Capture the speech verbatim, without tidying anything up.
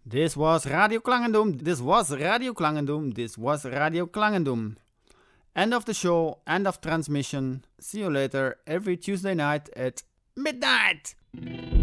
This was Radio Klangendoom. This was Radio Klangendoom. This was Radio Klangendoom. End of the show, end of transmission. See you later every Tuesday night at midnight.